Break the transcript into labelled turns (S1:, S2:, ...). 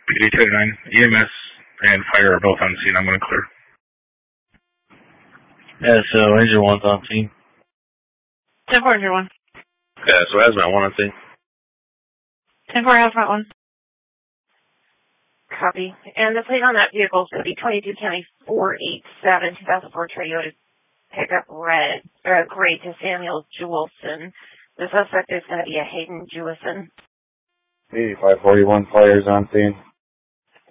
S1: PD 29, EMS and fire are both on scene. I'm going to clear.
S2: Yeah, so Ranger 1's on scene.
S3: 10-4, Ranger 1.
S2: Yeah, so Hazmat 1 on scene.
S3: 10-4, Hazmat 1. Copy. And the plate on that vehicle is going to be 22 County 487, 2004 Toyota pickup gray to Samuel Jewelson. The suspect is going to be a Hayden Jewison.
S4: 8541 fires on scene.